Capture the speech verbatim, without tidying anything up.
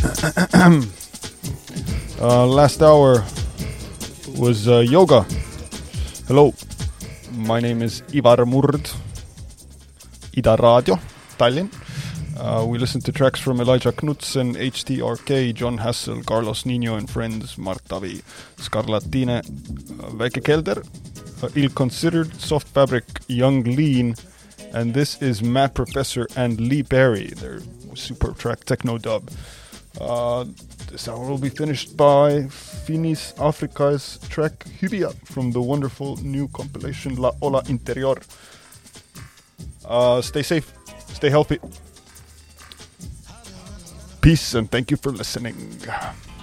uh, last hour was uh, yoga. Hello, my name is Ivar Murd, Ida Radio, Tallinn. Uh, we listened to tracks from Elijah Knudsen, H T R K, John Hassel, Carlos Nino and Friends, Martavi, Scarlatine, uh, Väike Kelder, uh, Ill Considered, Soft Fabric, Young Lean, and this is Matt Professor and Lee Perry, their super track Techno Dub. Uh, this hour will be finished by Finis Africa's track Hyria from the wonderful new compilation La Ola Interior. Uh, stay safe, stay healthy. Peace and thank you for listening.